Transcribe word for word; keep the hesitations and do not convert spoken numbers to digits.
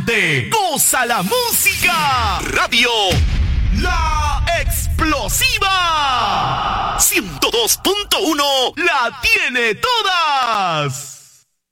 de Goza la Música. Radio La Explosiva ciento dos punto uno la tiene todas.